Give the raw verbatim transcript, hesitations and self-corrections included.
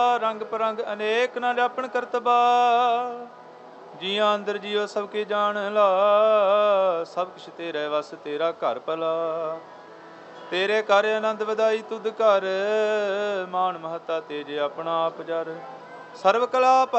ਰੰਗ ਪਰੰਗ ਅਨੇਕ ਨਾ ਜਾਪਣ ਕਰਤਬਾ, ਜੀਆਂ ਅੰਦਰ ਜੀਓ ਸਭ ਕੇ ਜਾਣ ਲਾ, ਸਭ ਕੁਛ ਤੇਰੇ ਵਸ ਤੇਰਾ ਘਰ ਭਲਾ। ਤੇਰੇ ਘਰ ਆਨੰਦ ਵਧਾਈ ਤੁਧ ਘਰ, ਮਾਨ ਮਹਤਾ ਤੇਜ ਆਪਣਾ ਆਪ ਜਰ। ਸਰਵ ਕਲਾ